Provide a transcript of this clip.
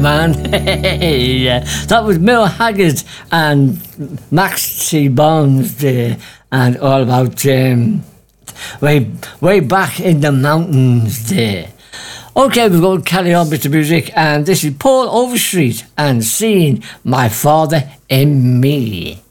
Man, yeah, that was Merle Haggard and Max T. Barnes there, and all about way back in the mountains there. Okay, we're going to carry on with the music, and this is Paul Overstreet and Seeing My Father in Me.